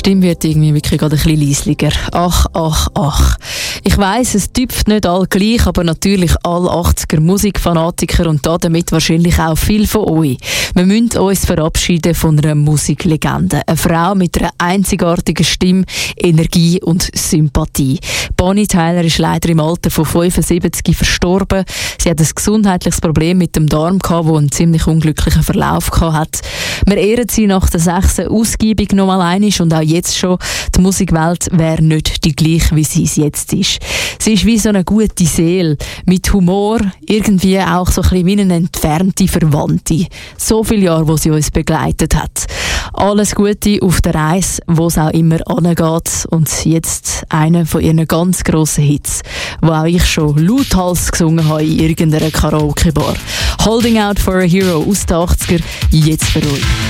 Stimme wird irgendwie wirklich gerade ein bisschen leisliger. Ach, ach, ach. Ich weiss, es tüpft nicht all gleich, aber natürlich alle 80er Musikfanatiker und damit wahrscheinlich auch viele von euch. Wir müssen uns verabschieden von einer Musiklegende. Eine Frau mit einer einzigartigen Stimme, Energie und Sympathie. Bonnie Tyler ist leider im Alter von 75 verstorben. Sie hat ein gesundheitliches Problem mit dem Darm gehabt, das einen ziemlich unglücklichen Verlauf gehabt hat. Wir ehren sie nach der 6. Ausgebung noch mal einmal und auch jetzt schon. Die Musikwelt wäre nicht die gleiche, wie sie es jetzt ist. Sie ist wie so eine gute Seele, mit Humor, irgendwie auch so ein bisschen wie eine entfernte Verwandte. So viele Jahre, wo sie uns begleitet hat. Alles Gute auf der Reise, wo es auch immer angeht. Und jetzt einer von ihren ganz grossen Hits, wo auch ich schon lauthals gesungen habe in irgendeiner Karaoke-Bar. Holding Out for a Hero aus den 80er, jetzt für euch.